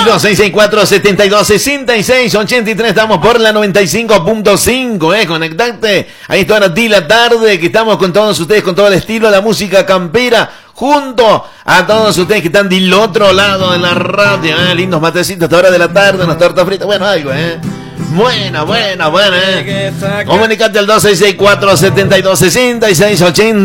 El 2664-7266-83. Estamos por la 95.5, conectate. Ahí está a ti la tarde, que estamos con todos ustedes, con todo el estilo, la música campera, junto a todos ustedes que están del otro lado de la radio, lindos matecitos a esta hora de la tarde, unas tortas fritas, bueno, algo, Buena, Comunicate al 2664-7266-80.